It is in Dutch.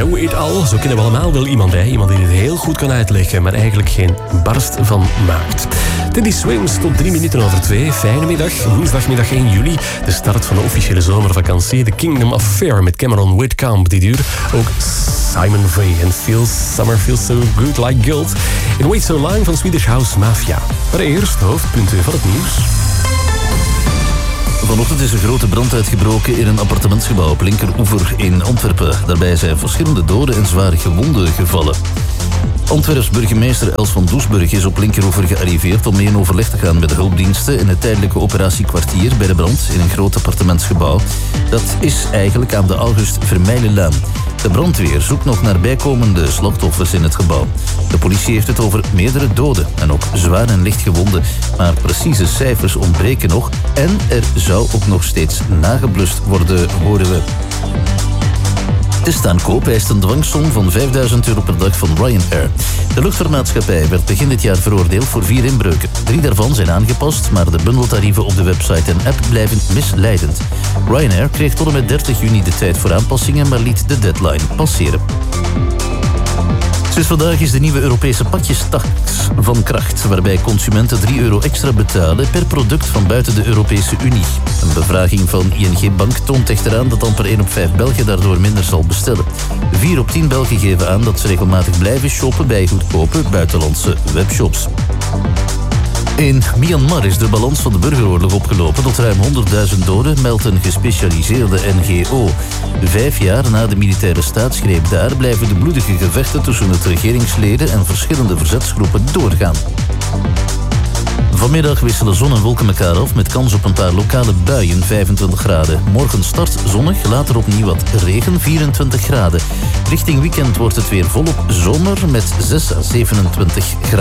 know it all. Zo kennen we allemaal wel iemand, hè? Iemand die het heel goed kan uitleggen, maar eigenlijk geen barst van maakt. Teddy Swims tot 2:03. Fijne middag. Woensdagmiddag 1 juli. De start van de officiële zomervakantie. The Kingdom of Fair met Cameron Whitcomb dit uur. Ook Simon Vey en Summer Feels So Good Like Guilt. It Waits So Long van Swedish House Mafia. Maar eerst hoofdpunten van het nieuws. Vanochtend is een grote brand uitgebroken in een appartementsgebouw op Linkeroever in Antwerpen. Daarbij zijn verschillende doden en zware gewonden gevallen. Antwerps burgemeester Els van Doesburg is op Linkeroever gearriveerd om mee in overleg te gaan met de hulpdiensten in het tijdelijke operatiekwartier bij de brand in een groot appartementsgebouw. Dat is eigenlijk aan de August Vermeilenlaan. De brandweer zoekt nog naar bijkomende slachtoffers in het gebouw. De politie heeft het over meerdere doden en ook zwaar en licht gewonden. Maar precieze cijfers ontbreken nog en er zou ook nog steeds nageblust worden, horen we. Testaankoop eist een dwangsom van €5.000 per dag van Ryanair. De luchtvaartmaatschappij werd begin dit jaar veroordeeld voor 4 inbreuken. 3 daarvan zijn aangepast, maar de bundeltarieven op de website en app blijven misleidend. Ryanair kreeg tot en met 30 juni de tijd voor aanpassingen, maar liet de deadline passeren. Sinds vandaag is de nieuwe Europese pakjestax van kracht, waarbij consumenten €3 extra betalen per product van buiten de Europese Unie. Een bevraging van ING Bank toont echter aan dat amper 1 op 5 Belgen daardoor minder zal bestellen. 4 op 10 Belgen geven aan dat ze regelmatig blijven shoppen bij goedkope buitenlandse webshops. In Myanmar is de balans van de burgeroorlog opgelopen tot ruim 100.000 doden, meldt een gespecialiseerde NGO. 5 jaar na de militaire staatsgreep daar blijven de bloedige gevechten tussen het regeringsleden en verschillende verzetsgroepen doorgaan. Vanmiddag wisselen zon en wolken elkaar af met kans op een paar lokale buien, 25 graden. Morgen start zonnig, later opnieuw wat regen, 24 graden. Richting weekend wordt het weer volop zomer met 6 à 27 graden.